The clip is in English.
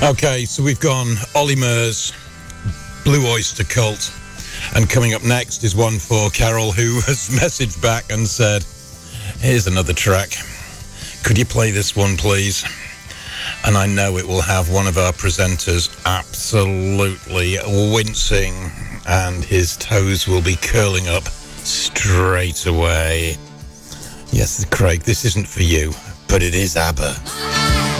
Okay, so we've gone Ollie Murs, Blue Oyster Cult, and coming up next is one for Carol, who has messaged back and said, here's another track. Could you play this one, please? And I know it will have one of our presenters absolutely wincing, and his toes will be curling up straight away. Yes, Craig, this isn't for you, but it is ABBA.